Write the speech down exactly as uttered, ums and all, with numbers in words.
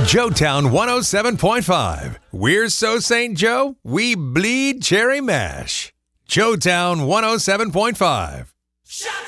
Joetown one oh seven point five. We're so Saint Joe, we bleed cherry mash. Joetown one oh seven point five. Shut